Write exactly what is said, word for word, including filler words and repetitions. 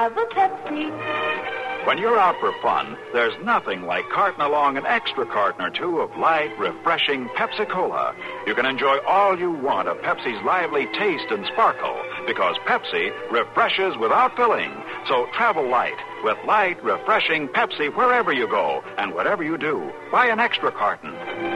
have a Pepsi. When you're out for fun, there's nothing like carting along an extra carton or two of light, refreshing Pepsi-Cola. You can enjoy all you want of Pepsi's lively taste and sparkle, because Pepsi refreshes without filling. So travel light with light, refreshing Pepsi wherever you go and whatever you do. Buy an extra carton.